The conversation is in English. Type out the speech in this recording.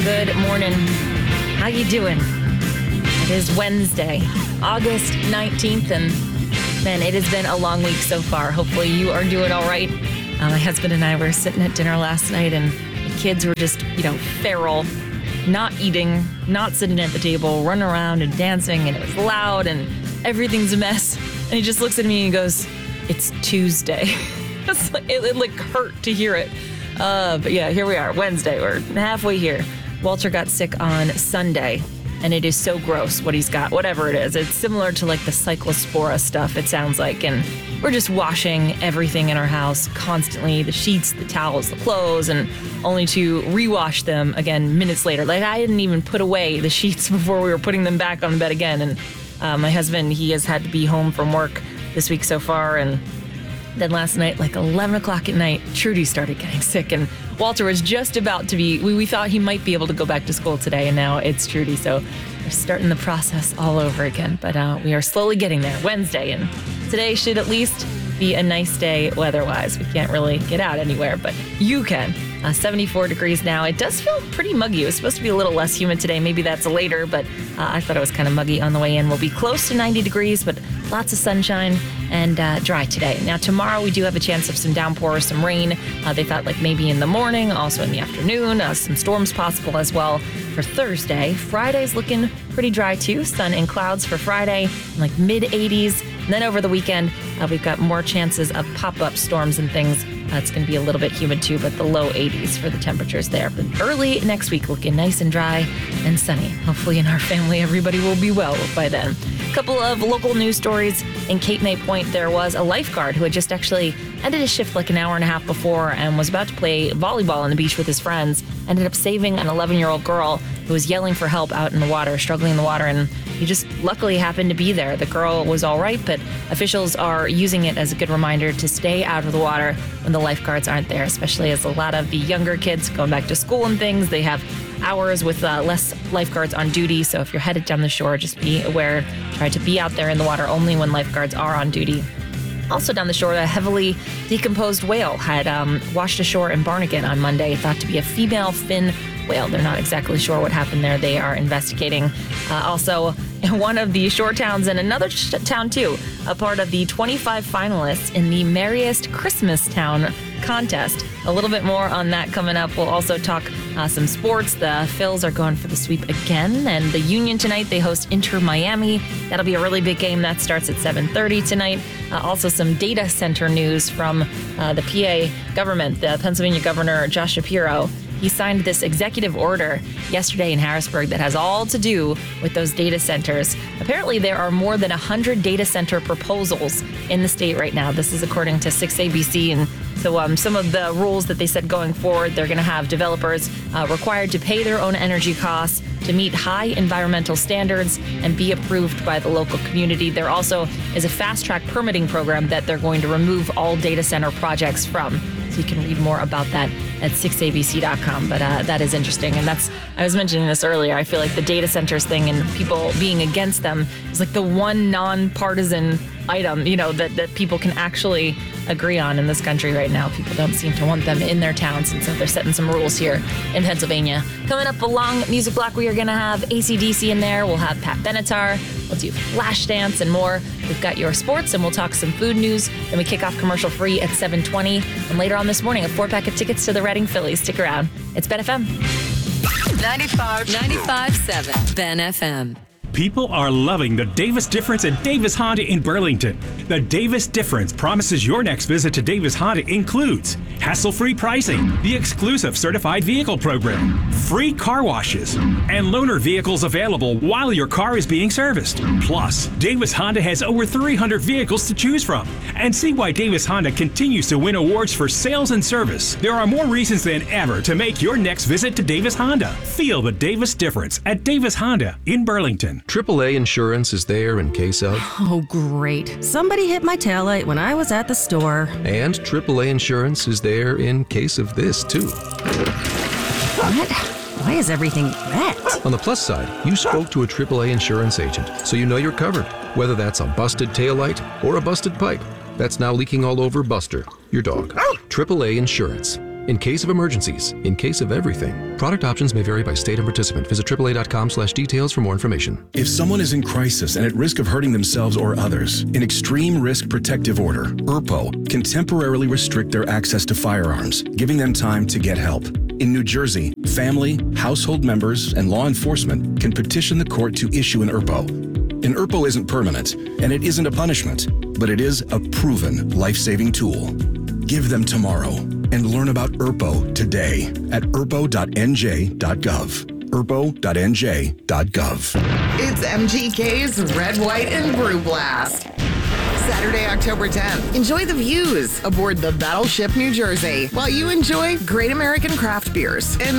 Good morning. How you doing? It is Wednesday, August 19th, and man, it has been a long week so far. Hopefully you are doing all right. My husband and I were sitting at dinner last night, and the kids were just, feral, not eating, not sitting at the table, running around and dancing, and it was loud, and everything's a mess. And he just looks at me and goes, "It's Tuesday." It hurt to hear it. But yeah, here we are, Wednesday. We're halfway here. Walter got sick on Sunday, and it is so gross what he's got, whatever it is. It's similar to like the cyclospora stuff, it sounds like. And we're just washing everything in our house constantly, the sheets, the towels, the clothes, and only to rewash them again minutes later. Like I didn't even put away the sheets before we were putting them back on the bed again. And my husband, he has had to be home from work this week so far, and then last night, like 11 o'clock at night, Trudy started getting sick, and Walter was just about to be, we thought he might be able to go back to school today, and now it's Trudy, so we're starting the process all over again, but we are slowly getting there. Wednesday, and today should at least be a nice day weather-wise. We can't really get out anywhere, but you can. 74 degrees now. It does feel pretty muggy. It was supposed to be a little less humid today. Maybe that's later, but I thought it was kind of muggy on the way in. We'll be close to 90 degrees, but lots of sunshine and dry today. Now, tomorrow we do have a chance of some downpours, some rain. They thought like maybe in the morning, also in the afternoon, some storms possible as well for Thursday. Friday's looking pretty dry too. Sun and clouds for Friday, like mid 80s. And then over the weekend, we've got more chances of pop-up storms and things. It's going to be a little bit humid too, but the low 80s for the temperatures there. But early next week, looking nice and dry and sunny. Hopefully in our family, everybody will be well by then. A couple of local news stories. In Cape May Point, there was a lifeguard who had just actually ended his shift like an hour and a half before and was about to play volleyball on the beach with his friends. Ended up saving an 11-year-old girl who was yelling for help out in the water, struggling in the water, and he just luckily happened to be there. The girl was all right, but officials are using it as a good reminder to stay out of the water when the lifeguards aren't there, especially as a lot of the younger kids going back to school and things, they have hours with less lifeguards on duty. So if you're headed down the shore, just be aware, try to be out there in the water only when lifeguards are on duty. Also down the shore, a heavily decomposed whale had washed ashore in Barnegat on Monday, thought to be a female fin whale. They're not exactly sure what happened there. They are investigating. Also, in one of the shore towns and another town too, a part of the 25 finalists in the Merriest Christmas Town contest. A little bit more on that coming up. We'll also talk some sports. The Phils are going for the sweep again, and the Union tonight, they host Inter Miami. That'll be a really big game. That starts at 7:30 tonight. Also some data center news from the PA government. The Pennsylvania Governor Josh Shapiro, he signed this executive order yesterday in Harrisburg that has all to do with those data centers. Apparently, there are more than 100 data center proposals in the state right now. This is according to 6ABC. And so some of the rules that they said going forward, they're going to have developers required to pay their own energy costs, to meet high environmental standards, and be approved by the local community. There also is a fast-track permitting program that they're going to remove all data center projects from. So you can read more about that at 6abc.com. But that is interesting. And I was mentioning this earlier. I feel like the data centers thing and people being against them is like the one nonpartisan item, that people can actually agree on in this country right now. People don't seem to want them in their towns, and so they're setting some rules here in Pennsylvania. Coming up along Music Block, we are going to have AC/DC in there. We'll have Pat Benatar. We'll do Flashdance and more. We've got your sports, and we'll talk some food news. Then we kick off commercial free at 7:20. And later on this morning, a 4-pack of tickets to the Reading Phillies. Stick around. It's Ben FM. 95.7 Ben FM. People are loving the Davis Difference at Davis Honda in Burlington. The Davis Difference promises your next visit to Davis Honda includes hassle-free pricing, the exclusive certified vehicle program, free car washes, and loaner vehicles available while your car is being serviced. Plus, Davis Honda has over 300 vehicles to choose from. And see why Davis Honda continues to win awards for sales and service. There are more reasons than ever to make your next visit to Davis Honda. Feel the Davis Difference at Davis Honda in Burlington. AAA insurance is there in case of... Oh, great. Somebody hit my taillight when I was at the store. And AAA insurance is there in case of this, too. What? Why is everything red? On the plus side, you spoke to a AAA insurance agent, so you know you're covered. Whether that's a busted taillight or a busted pipe that's now leaking all over Buster, your dog. AAA insurance. In case of emergencies, in case of everything. Product options may vary by state and participant. Visit AAA.com/details for more information. If someone is in crisis and at risk of hurting themselves or others, an Extreme Risk Protective Order, ERPO, can temporarily restrict their access to firearms, giving them time to get help. In New Jersey, family, household members, and law enforcement can petition the court to issue an ERPO. An ERPO isn't permanent, and it isn't a punishment, but it is a proven life-saving tool. Give them tomorrow and learn about ERPO today at erpo.nj.gov. erpo.nj.gov. It's MGK's Red, White, and Brew Blast. Saturday, October 10th. Enjoy the views aboard the Battleship New Jersey while you enjoy great American craft beers and